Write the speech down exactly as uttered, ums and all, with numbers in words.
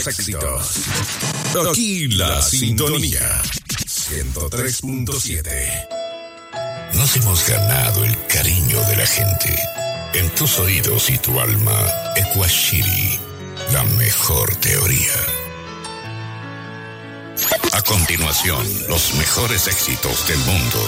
éxitos. Aquí la sintonía. ciento tres punto siete. Nos hemos ganado el cariño de la gente. En tus oídos y tu alma, Equashiri, la mejor teoría. A continuación, los mejores éxitos del mundo.